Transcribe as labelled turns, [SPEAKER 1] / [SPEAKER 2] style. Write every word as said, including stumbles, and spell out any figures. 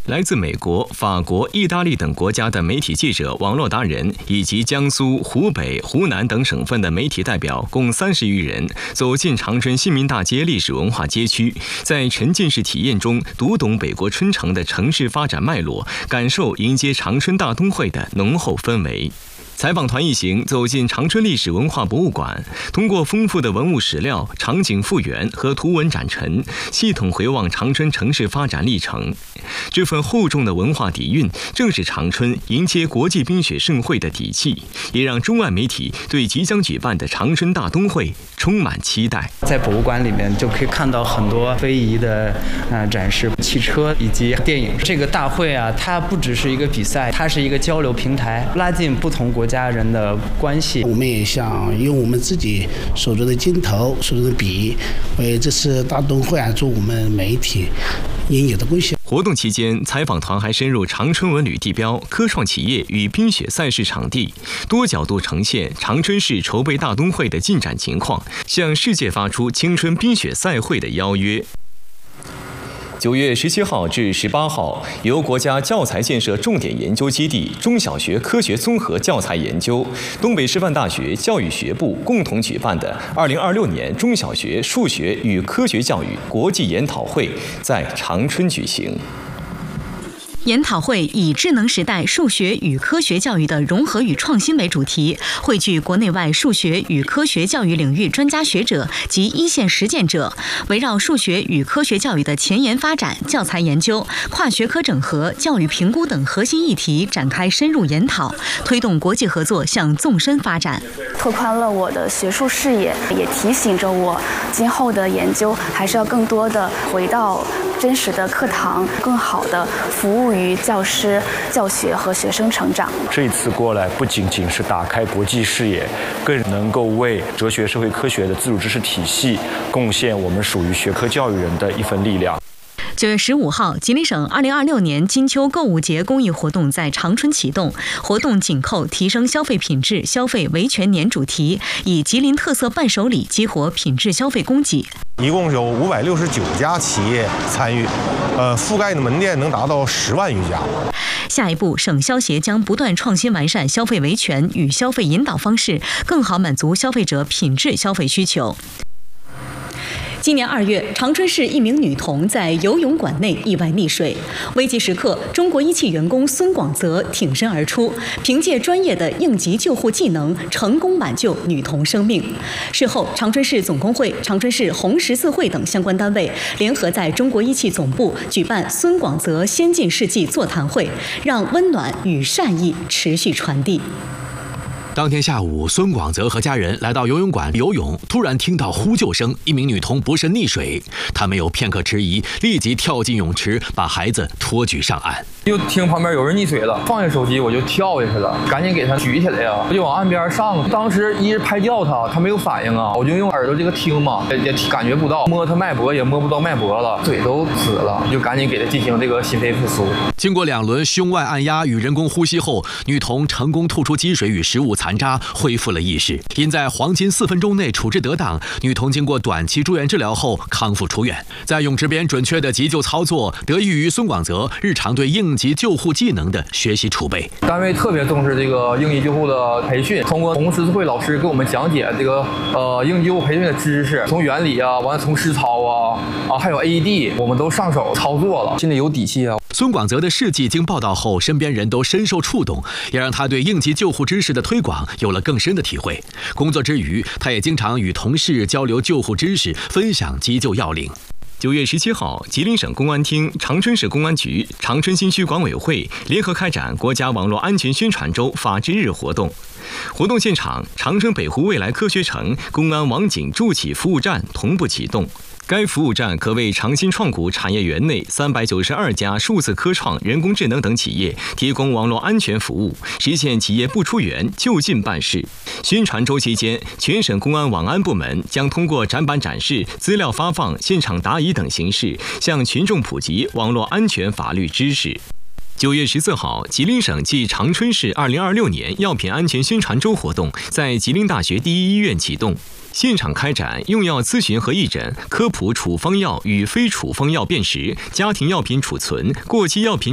[SPEAKER 1] 来自美国、法国、意大利等国家的媒体记者、网络达人，以及江苏、湖北、湖南等省份的媒体代表共三十余人，走进长春新民大街历史文化街区，在沉浸式体验中读懂北国春城的城市发展脉络，感受迎接长春大冬会的浓厚氛围。采访团一行走进长春历史文化博物馆，通过丰富的文物史料、场景复原和图文展陈，系统回望长春城市发展历程。这份厚重的文化底蕴，正是长春迎接国际冰雪盛会的底气，也让中外媒体对即将举办的长春大冬会充满期待。
[SPEAKER 2] 在博物馆里面就可以看到很多非遗的呃展示、汽车以及电影。这个大会啊，它不只是一个比赛，它是一个交流平台，拉近不同国家家人的关系。
[SPEAKER 3] 我们也想用我们自己手中的镜头、手中的笔，为这次大冬会啊做我们媒体应有的贡献。
[SPEAKER 1] 活动期间，采访团还深入长春文旅地标、科创企业与冰雪赛事场地，多角度呈现长春市筹备大冬会的进展情况，向世界发出青春冰雪赛会的邀约。九月十七号至十八号，由国家教材建设重点研究基地中小学科学综合教材研究、东北师范大学教育学部共同举办的二零二六年中小学数学与科学教育国际研讨会在长春举行。
[SPEAKER 4] 研讨会以智能时代数学与科学教育的融合与创新为主题，汇聚国内外数学与科学教育领域专家学者及一线实践者，围绕数学与科学教育的前沿发展、教材研究、跨学科整合、教育评估等核心议题展开深入研讨，推动国际合作向纵深发展，
[SPEAKER 5] 拓宽了我的学术视野，也提醒着我今后的研究还是要更多的回到真实的课堂，更好的服务于教师、教学和学生成长。
[SPEAKER 6] 这一次过来，不仅仅是打开国际视野，更能够为哲学社会科学的自主知识体系贡献我们属于学科教育人的一份力量。
[SPEAKER 4] 九月十五号，吉林省二零二六年金秋购物节公益活动在长春启动。活动紧扣提升消费品质、消费维权年主题，以吉林特色伴手礼激活品质消费供给。
[SPEAKER 7] 一共有五百六十九家企业参与，呃，覆盖的门店能达到十万余家。
[SPEAKER 4] 下一步，省消协将不断创新完善消费维权与消费引导方式，更好满足消费者品质消费需求。今年二月，长春市一名女童在游泳馆内意外溺水，危急时刻，中国一汽员工孙广泽挺身而出，凭借专业的应急救护技能，成功挽救女童生命。事后，长春市总工会、长春市红十字会等相关单位联合在中国一汽总部举办孙广泽先进事迹座谈会，让温暖与善意持续传递。
[SPEAKER 8] 当天下午，孙广泽和家人来到游泳馆游泳，突然听到呼救声，一名女童不慎溺水。他没有片刻迟疑，立即跳进泳池，把孩子托举上岸。
[SPEAKER 9] 就听旁边有人溺水了，放下手机我就跳下去了，赶紧给他举起来呀，我就往岸边上。当时一直拍叫他，他没有反应啊，我就用耳朵这个听嘛，也也感觉不到，摸他脉搏也摸不到脉搏了，嘴都死了，就赶紧给他进行这个心肺复苏。
[SPEAKER 8] 经过两轮胸外按压与人工呼吸后，女童成功吐出积水与食物残渣，恢复了意识。因在黄金四分钟内处置得当，女童经过短期住院治疗后康复出院。在泳池边准确的急救操作，得益于孙广泽日常对应急救护技能的学习储备。
[SPEAKER 9] 单位特别重视这个应急救护的培训，通过红十字会老师给我们讲解这个呃应急救护培训的知识，从原理啊，完了从实操啊啊还有 A E D， 我们都上手操作了，心里有底气啊。
[SPEAKER 8] 孙广泽的事迹经报道后，身边人都深受触动，也让他对应急救护知识的推广有了更深的体会。工作之余，他也经常与同事交流救护知识，分享急救要领。
[SPEAKER 1] 九月十七号，吉林省公安厅、长春市公安局、长春新区管委会联合开展国家网络安全宣传周法治日活动。活动现场，长春北湖未来科学城公安网警助企服务站同步启动。该服务站可为长新创谷产业园内三百九十二家数字科创、人工智能等企业提供网络安全服务，实现企业不出园就近办事。宣传周期间，全省公安网安部门将通过展板展示、资料发放、现场答疑等形式，向群众普及网络安全法律知识。九月十四号，吉林省暨长春市二零二六年药品安全宣传周活动在吉林大学第一医院启动。现场开展用药咨询和义诊，科普处方药与非处方药辨识、家庭药品储存、过期药品